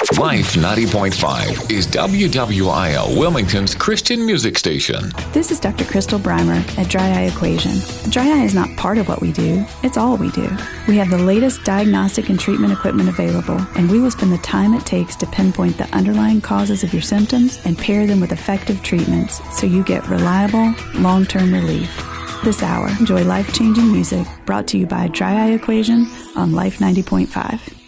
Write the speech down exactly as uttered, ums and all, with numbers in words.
Life ninety point five is W W I L Wilmington's Christian music station. This is Doctor Crystal Breimer at Dry Eye Equation. Dry eye is not part of what we do, it's all we do. We have the latest diagnostic and treatment equipment available, and we will spend the time it takes to pinpoint the underlying causes of your symptoms and pair them with effective treatments so you get reliable, long-term relief. This hour, enjoy life-changing music brought to you by Dry Eye Equation on Life ninety point five.